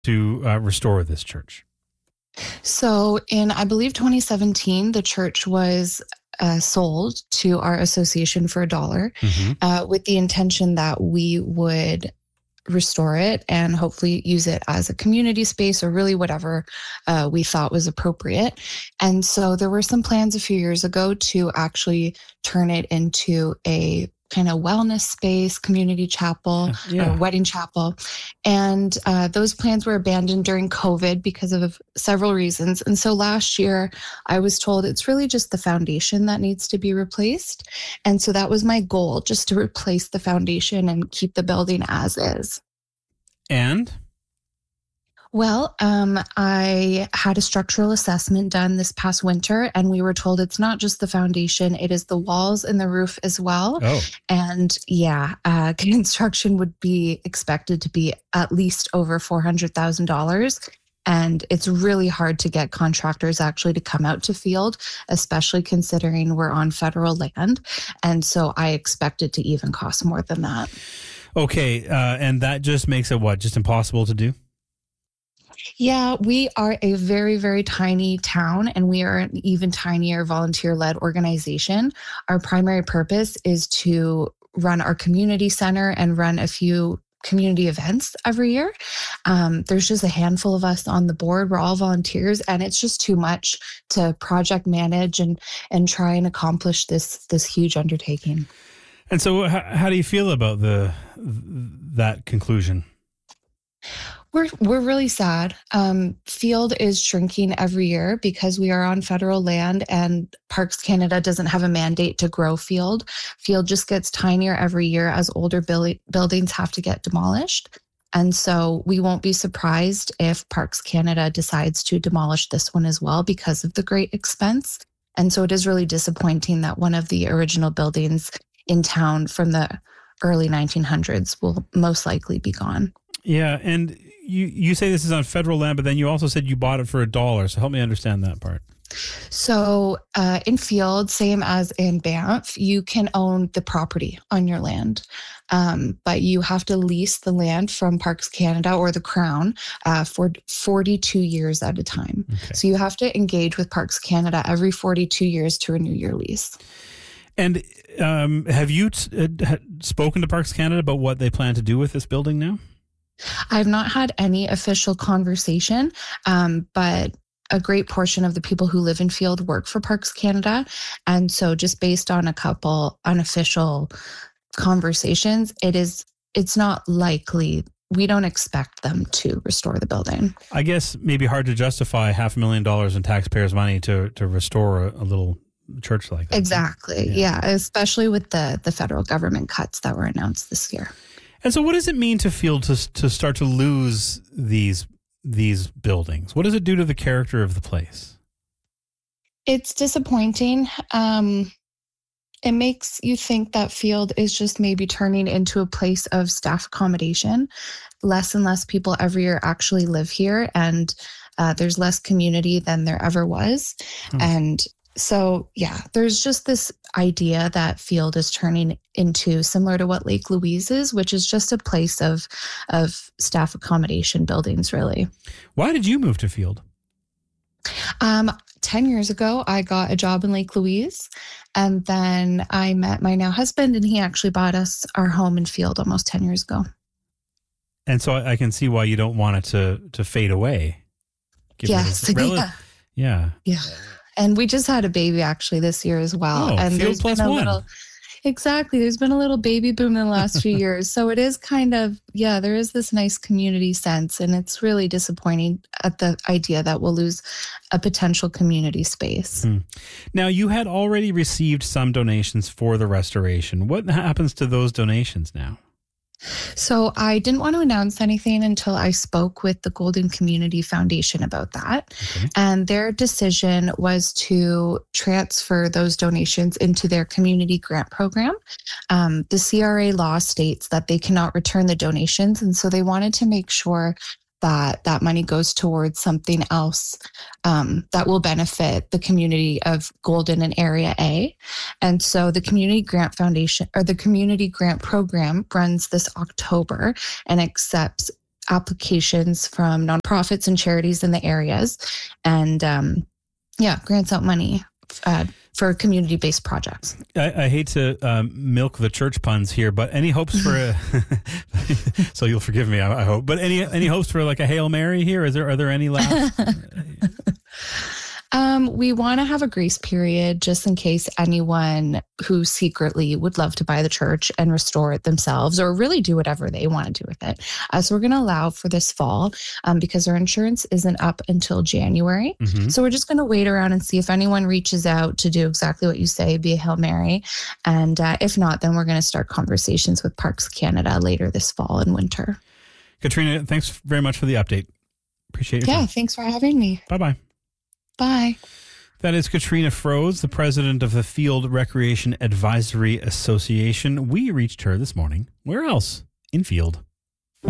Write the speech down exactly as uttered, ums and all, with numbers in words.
to uh, restore this church? So in, I believe, twenty seventeen, the church was uh, sold to our association for a dollar Mm-hmm. uh, with the intention that we would restore it and hopefully use it as a community space or really whatever uh, we thought was appropriate. And so there were some plans a few years ago to actually turn it into a kind of wellness space, community chapel, Yeah. or wedding chapel. And uh, those plans were abandoned during COVID because of several reasons. And so last year I was told it's really just the foundation that needs to be replaced. And so that was my goal, just to replace the foundation and keep the building as is. And? Well, um, I had a structural assessment done this past winter, and we were told it's not just the foundation, it is the walls and the roof as well. Oh. And yeah, uh, construction would be expected to be at least over four hundred thousand dollars. And it's really hard to get contractors actually to come out to field, especially considering we're on federal land. And so I expect it to even cost more than that. Okay, uh, and that just makes it what? Just impossible to do? Yeah, we are a very, very tiny town, and we are an even tinier volunteer-led organization. Our primary purpose is to run our community center and run a few community events every year. Um, there's just a handful of us on the board. We're all volunteers, and it's just too much to project manage and and try and accomplish this this huge undertaking. And so how, how do you feel about the that conclusion? We're we're really sad. Um, Field is shrinking every year because we are on federal land, and Parks Canada doesn't have a mandate to grow Field. Field just gets tinier every year as older buil- buildings have to get demolished. And so we won't be surprised if Parks Canada decides to demolish this one as well because of the great expense. And so it is really disappointing that one of the original buildings in town from the early nineteen hundreds will most likely be gone. Yeah, and you, you say this is on federal land, but then you also said you bought it for a dollar. So help me understand that part. So uh, in Field, same as in Banff, you can own the property on your land, um, but you have to lease the land from Parks Canada or the Crown uh, for forty-two years at a time. Okay. So you have to engage with Parks Canada every forty-two years to renew your lease. And um, have you t- uh, spoken to Parks Canada about what they plan to do with this building now? I've not had any official conversation, um, but a great portion of the people who live in Field work for Parks Canada. And so just based on a couple unofficial conversations, it is, it's not likely. We don't expect them to restore the building. I guess maybe hard to justify half a million dollars in taxpayers' money to, to restore a, a little church like that. Exactly. Yeah. yeah. Especially with the, the federal government cuts that were announced this year. And so what does it mean to Field to to start to lose these these buildings? What does it do to the character of the place? It's disappointing. Um, it makes you think that Field is just maybe turning into a place of staff accommodation. Less and less people every year actually live here, and uh, there's less community than there ever was. Hmm. And so, yeah, there's just this idea that Field is turning into similar to what Lake Louise is, which is just a place of of staff accommodation buildings, really. Why did you move to Field? Um, ten years ago, I got a job in Lake Louise, and then I met my now husband, and he actually bought us our home in Field almost ten years ago. And so I can see why you don't want it to to fade away. Yes. Rel- yeah. Yeah. Yeah. And we just had a baby actually this year as well. Oh, and Field there's plus been a one. little, exactly. There's been a little baby boom in the last few years. So it is kind of, yeah, there is this nice community sense. And it's really disappointing at the idea that we'll lose a potential community space. Hmm. Now, you had already received some donations for the restoration. What happens to those donations now? So I didn't want to announce anything until I spoke with the Golden Community Foundation about that. Okay. And their decision was to transfer those donations into their community grant program. Um, the C R A law states that they cannot return the donations. And so they wanted to make sure that that money goes towards something else um, that will benefit the community of Golden and Area A. And so the Community Grant Foundation, or the Community Grant Program, runs this October and accepts applications from nonprofits and charities in the areas, and um, yeah, grants out money uh, for community-based projects. I, I hate to um, milk the church puns here, but any hopes for a? So you'll forgive me, I, I hope. But any any hopes for like a Hail Mary here? Is there are there any left? Um, we want to have a grace period just in case anyone who secretly would love to buy the church and restore it themselves, or really do whatever they want to do with it. Uh, so we're going to allow for this fall um, because our insurance isn't up until January. Mm-hmm. So we're just going to wait around and see if anyone reaches out to do exactly what you say, be a Hail Mary. And uh, if not, then we're going to start conversations with Parks Canada later this fall and winter. Katrina, thanks very much for the update. Appreciate your Yeah, time. Thanks for having me. Bye-bye. Bye. That is Katrina Froese, the president of the Field Recreation Advisory Association. We reached her this morning. Where else? In Field.